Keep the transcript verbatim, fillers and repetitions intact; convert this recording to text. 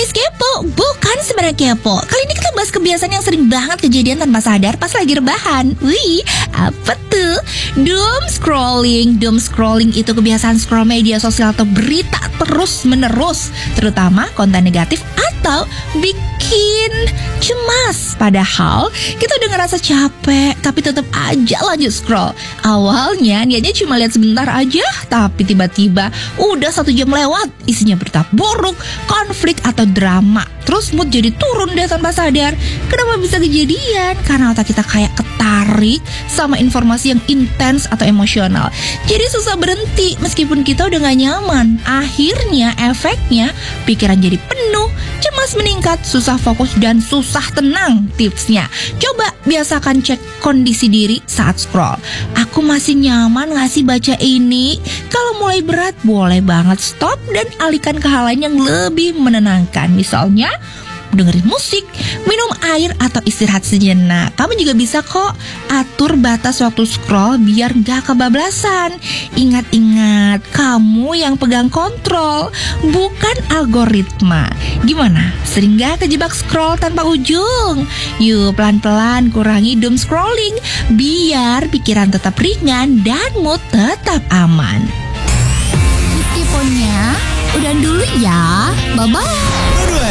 Sobat Kepo, bukan sembarang kepo. Kali ini kita bahas kebiasaan yang sering banget kejadian tanpa sadar pas lagi rebahan. Wih, apa tuh? Doom scrolling. Doom scrolling itu kebiasaan scroll media sosial atau berita terus menerus, terutama konten negatif atau bikin cemas. Padahal kita udah ngerasa capek, tapi tetap aja lanjut scroll. Awalnya niatnya cuma lihat sebentar aja, tapi tiba-tiba udah satu jam lewat, isinya berita buruk, konflik atau drama. Terus mood jadi turun deh tanpa sadar. Kenapa bisa kejadian? Karena otak kita kayak ketarik sama informasi yang intens atau emosional. Jadi susah berhenti meskipun kita udah gak nyaman. Akhirnya efeknya pikiran jadi penuh, cemas meningkat, susah fokus dan susah tenang. Tipsnya, coba biasakan cek kondisi diri saat scroll. Aku masih nyaman gak sih baca ini? Kalau mulai berat, boleh banget stop dan alihkan ke hal lain yang lebih menenangkan. Misalnya dengerin musik, minum air, atau istirahat sejenak. Kamu juga bisa kok atur batas waktu scroll biar gak kebablasan. Ingat-ingat, kamu yang pegang kontrol, bukan algoritma. Gimana? Sering gak kejebak scroll tanpa ujung? Yuk pelan-pelan kurangi doom scrolling biar pikiran tetap ringan dan mood tetap aman. Meskipunnya, udah dulu ya. Bye-bye.